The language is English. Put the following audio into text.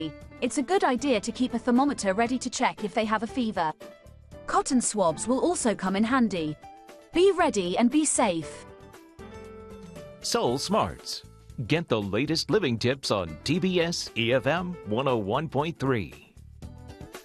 It's a good idea to keep a thermometer ready to check if they have a fever. Cotton swabs will also come in handy. Be ready and be safe. Soul Smarts. Get the latest living tips on TBS EFM 101.3.